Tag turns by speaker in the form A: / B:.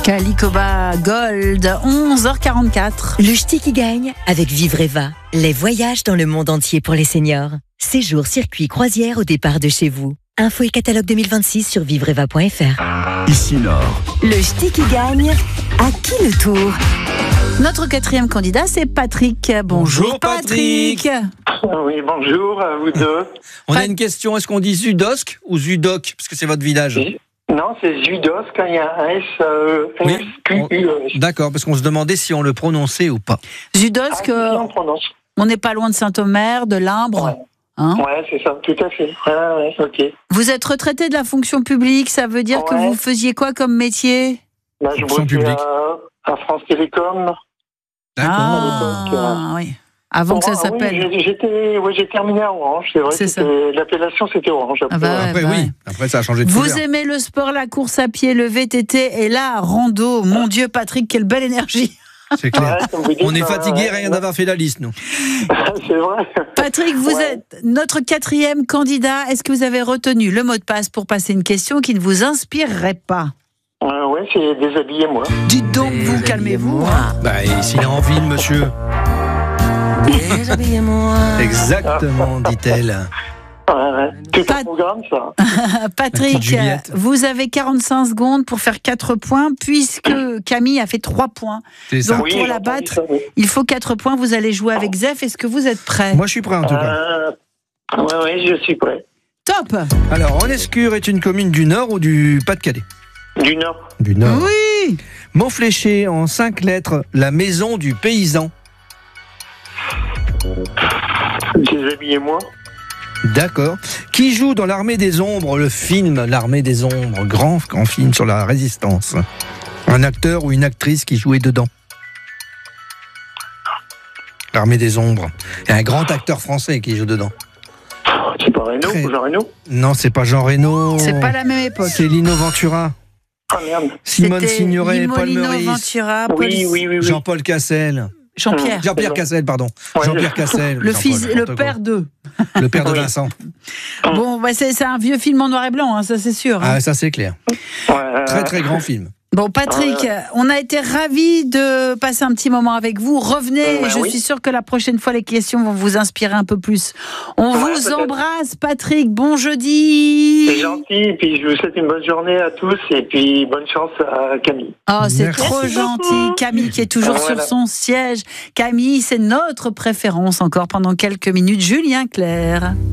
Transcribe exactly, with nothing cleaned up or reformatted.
A: Calicoba Gold, onze heures quarante-quatre.
B: Le ch'ti qui gagne avec Vivreva. Les voyages dans le monde entier pour les seniors. Séjour, circuit, croisière au départ de chez vous. Info et catalogue deux mille vingt-six sur vivreva point f r.
C: Ici Nord.
B: Le ch'ti qui gagne, à qui le tour?
A: Notre quatrième candidat, c'est Patrick. Bonjour,
D: Bonjour,
A: Patrick.
D: Oui, bonjour à vous deux.
C: On a une question, est-ce qu'on dit Zudosk ou Zudoc? Parce que c'est votre village.
D: Non, c'est Zudos quand il y a un S, euh,
C: Oui,
D: S Q U E S.
C: D'accord, parce qu'on se demandait si on le prononçait ou pas.
A: Zudosk,
D: Ah, on prononce.
A: on n'est pas loin de Saint-Omer, de Limbre.
D: Ouais.
A: Hein,
D: Ouais, c'est ça, tout à fait. Ah, ouais, ok.
A: vous êtes retraité de la fonction publique, ça veut dire que
D: Ouais.
A: vous faisiez quoi comme métier?
D: Là, je
C: Fonction
D: bosse
C: publique.
D: à, à France Télécom.
C: D'accord.
A: Ah,
D: l'époque,
A: oui. Avant que ça
D: Ah, oui,
A: s'appelle.
D: j'ai- j'étais, ouais, j'ai terminé à Orange, c'est vrai.
A: C'est
D: c'était- L'appellation, c'était Orange.
A: Ah bah ouais.
C: Après,
A: bah
C: oui.
A: ouais.
C: Après, ça a changé de
A: Vous
C: couleur.
A: aimez le sport, la course à pied, le V T T et la rando. Mon Dieu, Patrick, quelle belle énergie.
C: C'est clair.
D: Ouais, comme vous dites,
C: On est
D: bah,
C: fatigué,
D: ouais,
C: rien
D: ouais.
C: d'avoir fait la liste, nous.
D: C'est vrai.
A: Patrick, vous
D: Ouais.
A: êtes notre quatrième candidat. Est-ce que vous avez retenu le mot de passe pour passer une question qui ne vous inspirerait pas?
D: Euh, ouais, c'est déshabillez-moi.
A: Dites donc, vous, calmez-vous. hein.
C: Bah, et s'il a envie, le monsieur.
B: Déshabillez-moi.
C: Exactement, dit-elle.
D: Ouais, ouais. Tout
A: Pas-
D: un programme, ça.
A: Patrick,
C: petite Juliette.
A: vous avez quarante-cinq secondes pour faire quatre points, puisque Camille a fait trois points.
C: C'est ça.
A: Donc,
D: Oui,
A: pour
D: j'ai
A: la
D: entendu
A: battre,
D: ça, oui.
A: il faut quatre points. Vous allez jouer avec Zef. Est-ce que vous êtes prêts?
C: Moi, je suis prêt, en tout cas.
D: Euh, ouais, ouais, je suis prêt.
A: Top.
C: Alors, Onescure est une commune du Nord ou du Pas-de-Calais?
D: Du Nord.
C: Du Nord.
A: Oui.
C: Mot fléché en cinq lettres, la maison du paysan.
D: Déshabillez-moi.
C: D'accord. Qui joue dans l'Armée des Ombres, le film L'Armée des Ombres, grand, grand film sur la résistance? Un acteur ou une actrice qui jouait dedans? L'Armée des Ombres. Il y a un grand acteur français qui joue dedans.
D: C'est pas Reno
C: Très-
D: ou Jean Reno?
C: Non, c'est pas Jean Reno.
A: C'est pas la même époque.
C: C'est Lino Ventura.
D: Ah merde.
C: Simone
A: C'était
C: Signoret, Paul
A: Limolino
C: Meurice,
A: Ventura, Paul-
D: Oui, oui, oui, oui.
C: Jean-Paul Cassel.
A: Jean-Pierre.
C: Jean-Pierre
D: bon.
C: Cassel, pardon.
D: Ouais.
C: Jean-Pierre Cassel.
A: Le
C: Jean-Paul,
A: fils, le
C: n'importe quoi.
A: père d'eux.
C: Le père de
D: Oui.
C: Vincent.
A: Bon, bah c'est c'est un vieux film en noir et blanc, hein, ça c'est sûr. hein.
C: Ah, ça c'est clair.
D: Ouais,
C: Très très grand film.
A: Bon, Patrick, on a été ravis de passer un petit moment avec vous. Revenez,
D: Ouais,
A: je
D: oui.
A: suis sûre que la prochaine fois, les questions vont vous inspirer un peu plus. On
D: Ouais,
A: vous
D: peut-être.
A: embrasse, Patrick. Bon jeudi.
D: C'est gentil, et puis je vous souhaite une bonne journée à tous, et puis bonne chance à Camille.
A: Oh, c'est
C: Merci.
A: trop gentil. Camille qui est toujours
D: Voilà.
A: sur son siège. Camille, c'est notre préférence encore pendant quelques minutes. Julien Clerc.